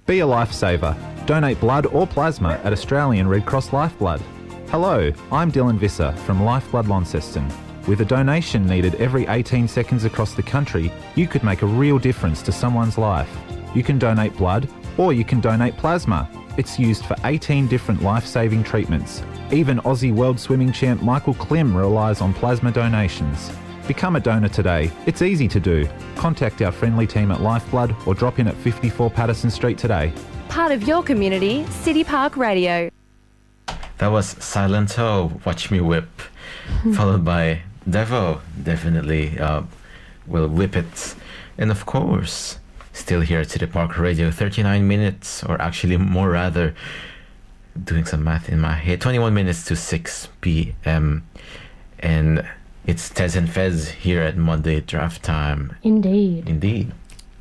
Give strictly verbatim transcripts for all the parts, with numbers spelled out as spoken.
Be a lifesaver. Donate blood or plasma at Australian Red Cross Lifeblood. Hello, I'm Dylan Visser from Lifeblood Launceston. With a donation needed every eighteen seconds across the country, you could make a real difference to someone's life. You can donate blood or you can donate plasma. It's used for eighteen different life-saving treatments. Even Aussie World Swimming champ Michael Klim relies on plasma donations. Become a donor today. It's easy to do. Contact our friendly team at Lifeblood or drop in at fifty-four Patterson Street today. Part of your community, City Park Radio. That was Silento, Watch Me Whip, followed by Devo, definitely uh, will whip it. And of course, still here at City Park Radio, thirty-nine minutes, or actually more rather, doing some math in my head, twenty-one minutes to six p.m. And it's Tez and Fez here at Monday Draft Time. Indeed. Indeed.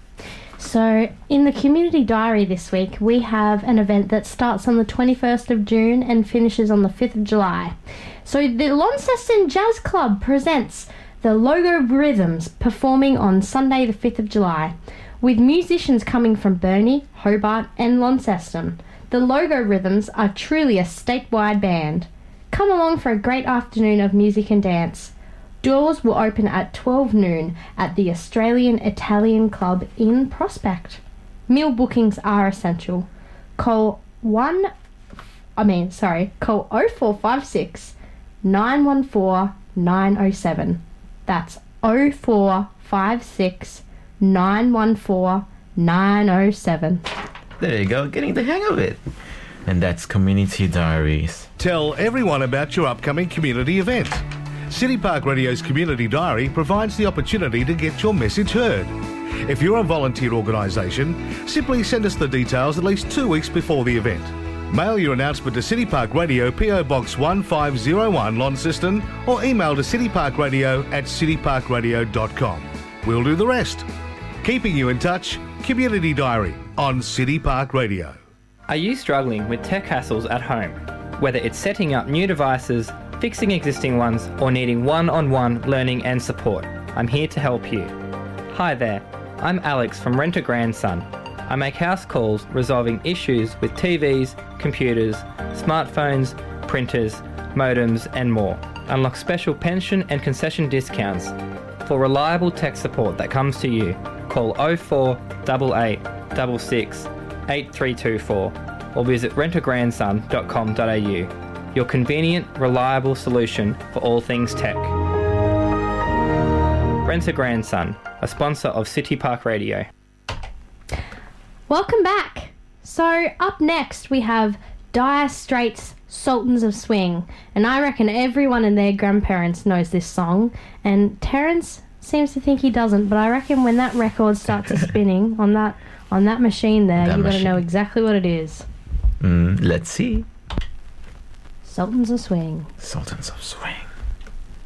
So, in the Community Diary this week, we have an event that starts on the twenty-first of June and finishes on the fifth of July. So, the Launceston Jazz Club presents the Logo Rhythms performing on Sunday the fifth of July, with musicians coming from Burnie, Hobart and Launceston. The Logo Rhythms are truly a statewide band. Come along for a great afternoon of music and dance. Doors will open at twelve noon at the Australian Italian Club in Prospect. Meal bookings are essential. Call one, I mean, sorry, call oh four five six, nine one four, nine oh seven. That's oh four five six, nine one four, nine oh seven. There you go, getting the hang of it. And that's Community Diaries. Tell everyone about your upcoming community event. City Park Radio's Community Diary provides the opportunity to get your message heard. If you're a volunteer organisation, simply send us the details at least two weeks before the event. Mail your announcement to City Park Radio, P O Box one five oh one, Launceston, or email to cityparkradio at cityparkradio dot com. We'll do the rest. Keeping you in touch, Community Diary on City Park Radio. Are you struggling with tech hassles at home? Whether it's setting up new devices, fixing existing ones, or needing one-on-one learning and support, I'm here to help you. Hi there, I'm Alex from Rent a Grandson. I make house calls resolving issues with T Vs, computers, smartphones, printers, modems and more. Unlock special pension and concession discounts. For reliable tech support that comes to you, call oh four eight eight six six, eight three two four or visit rent a grandson dot com dot a u. Your convenient, reliable solution for all things tech. Rent a Grandson, a sponsor of City Park Radio. Welcome back. So, up next we have Dire Straits' Sultans of Swing. And I reckon everyone and their grandparents knows this song. And Terence seems to think he doesn't, but I reckon when that record starts spinning on that on that machine there, That you got to machine. know exactly what it is. Mm, let's see. Sultans of Swing. Sultans of Swing.